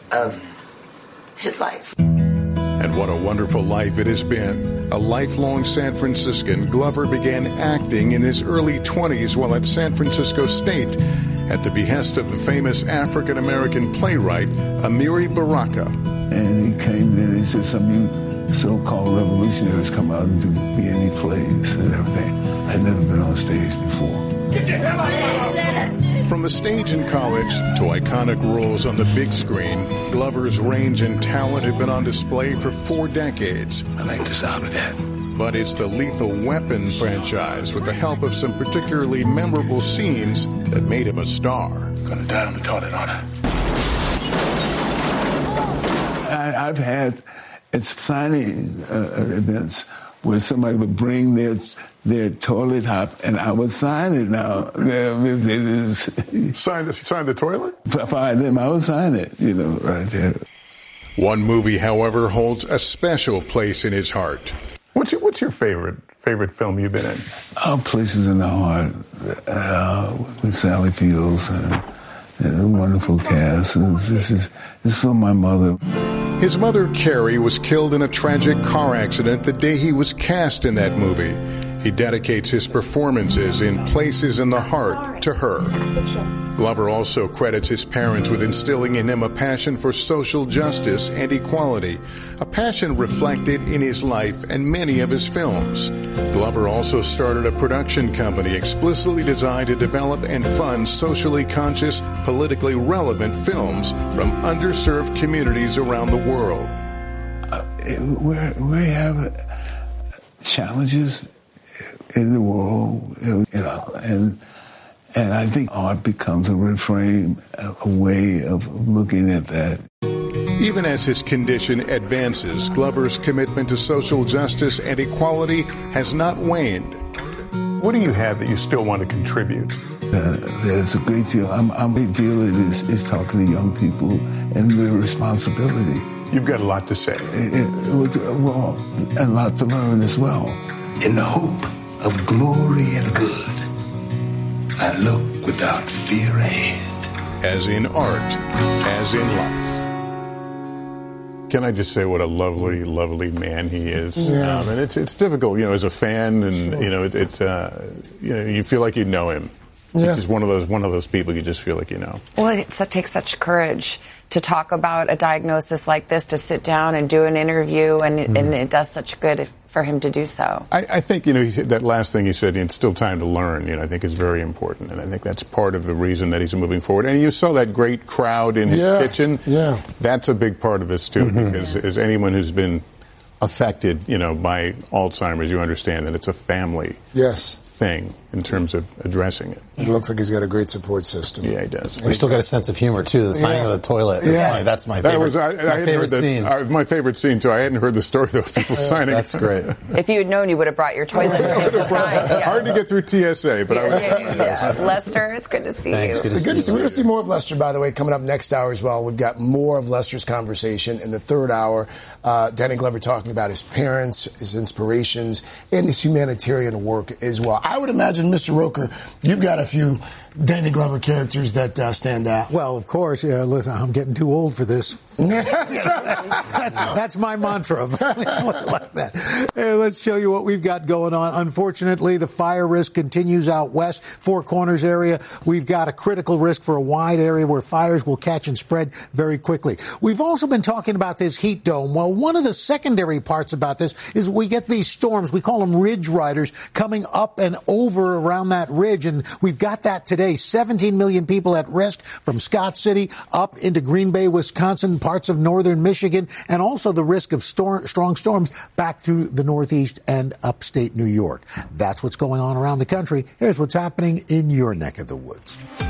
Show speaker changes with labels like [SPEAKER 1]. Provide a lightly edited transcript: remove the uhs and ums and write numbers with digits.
[SPEAKER 1] of his life.
[SPEAKER 2] And what a wonderful life it has been. A lifelong San Franciscan, Glover began acting in his early 20s while at San Francisco State at the behest of the famous African-American playwright Amiri Baraka.
[SPEAKER 3] And he came in and he said, some of you so-called revolutionaries come out and do any plays and everything. I'd never been on stage before.
[SPEAKER 2] Get your hell out of here! From the stage in college to iconic roles on the big screen, Glover's range and talent have been on display for 4 decades.
[SPEAKER 3] I like the sound of that.
[SPEAKER 2] But it's the Lethal Weapon franchise, with the help of some particularly memorable scenes, that made him a star.
[SPEAKER 3] Gonna die on the toilet, aren't I? I've had signing events where somebody would bring their toilet hop, and I would sign it now.
[SPEAKER 2] Sign the toilet?
[SPEAKER 3] By them, I would sign it, right there.
[SPEAKER 2] One movie, however, holds a special place in his heart. What's your favorite film you've been in?
[SPEAKER 3] Places in the Heart, with Sally Fields, and a wonderful cast. This is from my mother.
[SPEAKER 2] His mother, Carrie, was killed in a tragic car accident the day he was cast in that movie. He dedicates his performances in Places in the Heart to her. Glover also credits his parents with instilling in him a passion for social justice and equality, a passion reflected in his life and many of his films. Glover also started a production company explicitly designed to develop and fund socially conscious, politically relevant films from underserved communities around the world.
[SPEAKER 3] We have challenges in the world, and I think art becomes a reframe, a way of looking at that.
[SPEAKER 2] Even as his condition advances, Glover's commitment to social justice and equality has not waned. What do you have that you still want to contribute?
[SPEAKER 3] There's a great deal. My deal is talking to young people and their responsibility.
[SPEAKER 2] You've got a lot to say.
[SPEAKER 3] Well, a lot to learn as well. In the hope of glory and good, I look without fear ahead.
[SPEAKER 2] As in art, as in life. Can I just say what a lovely, lovely man he is?
[SPEAKER 4] Yeah.
[SPEAKER 2] And it's difficult, as a fan, and sure. You feel like you know him. Yeah. It's just one of those people you just feel like you know.
[SPEAKER 5] Well, it takes such courage to talk about a diagnosis like this, to sit down and do an interview, and it does such good for him to do so.
[SPEAKER 2] I think, he said, that last thing he said, it's still time to learn, I think is very important. And I think that's part of the reason that he's moving forward. And you saw that great crowd in his kitchen.
[SPEAKER 4] Yeah.
[SPEAKER 2] That's a big part of this, too, because as anyone who's been affected, by Alzheimer's, you understand that it's a family thing in terms of addressing it.
[SPEAKER 4] It looks like he's got a great support system.
[SPEAKER 2] Yeah, he does.
[SPEAKER 6] He's still got a sense of humor, too. The signing of the toilet. Yeah. That's my favorite, favorite scene.
[SPEAKER 2] My favorite scene, too. I hadn't heard the story, though, of people signing.
[SPEAKER 6] That's great.
[SPEAKER 5] If you had known, you would have brought your toilet for him to sign. Yeah.
[SPEAKER 2] Hard to get through TSA, but I was...
[SPEAKER 5] Lester, it's good to see you.
[SPEAKER 4] Good to see you. We're going to see more of Lester, by the way, coming up next hour as well. We've got more of Lester's conversation in the third hour. Danny Glover talking about his parents, his inspirations, and his humanitarian work as well. I would imagine, Mr. Roker, you've got a few Danny Glover characters that stand out.
[SPEAKER 7] Well, of course. Yeah, listen, I'm getting too old for this. That's my mantra. Like that. Let's show you what we've got going on. Unfortunately, the fire risk continues out west, Four Corners area. We've got a critical risk for a wide area where fires will catch and spread very quickly. We've also been talking about this heat dome. Well, one of the secondary parts about this is we get these storms. We call them ridge riders coming up and over around that ridge. And we've got that today. 17 million people at risk from Scott City up into Green Bay, Wisconsin, parts of northern Michigan, and also the risk of strong storms back through the Northeast and upstate New York. That's what's going on around the country. Here's what's happening in your neck of the woods.